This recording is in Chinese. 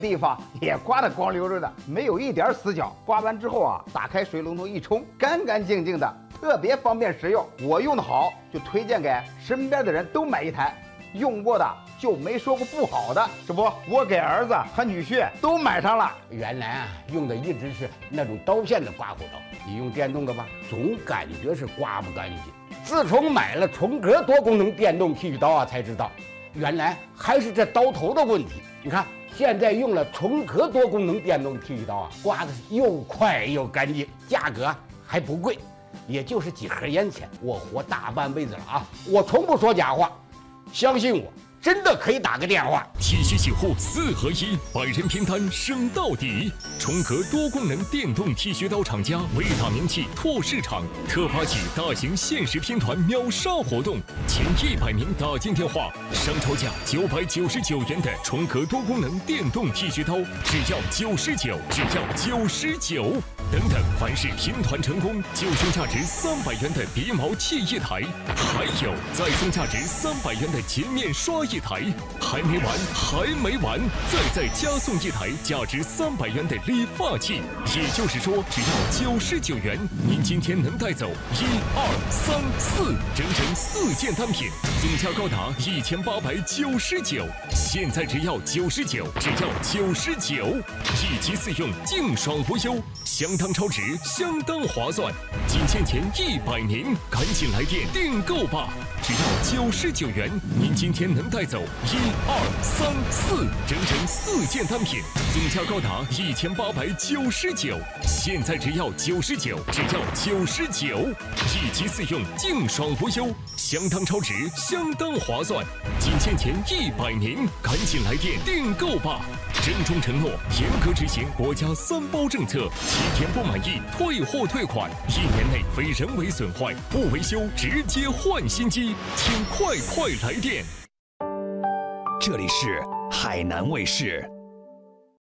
地方也刮得光溜溜的，没有一点死角。刮完之后啊，打开水龙头一冲，干干净净的，特别方便实用。我用的好，就推荐给身边的人都买一台。用过的就没说过不好的，这不，我给儿子和女婿都买上了。 原来啊，用的一直是那种刀片的刮胡刀，你用电动的吧，总感觉是刮不干净。自从买了重格多功能电动剃须刀啊，才知道原来还是这刀头的问题。你看，现在用了重格多功能电动剃须刀啊，刮的是又快又干净，价格还不贵，也就是几何烟钱。我活大半辈子了啊，我从不说假话。相信我，真的可以打个电话。 剃须洗护4合1，百人拼单升到底。重格多功能电动剃须刀厂家为打名气拓市场，特发起大型限时拼团秒杀活动，前100名打进电话，商超价999元的重格多功能电动剃须刀，只要99，只要99。等等，凡是拼团成功，就送价值300元的鼻毛器一台，还有再送价值300元的洁面刷一台。还没完，还没完，再加送一台价值300元的理发器。也就是说，只要99元，您今天能带走1、2、3、4，整整4件单品，总价高达1899。现在只要99，只要99，1机4用，净爽无忧，相当超值，相当划算。仅限前100名，赶紧来电订购吧！只要99元，您今天能带走1、2、3、4，整整4件单品，总价高达1899。现在只要99，只要99，1机4用，净爽无忧，相当超值，相当划算。仅限前100名，赶紧来电订购吧！郑重承诺，严格执行国家3包政策，7天不满意退货退款，1年内非人为损坏不维修直接换新机，请快来电。 这里是海南卫视。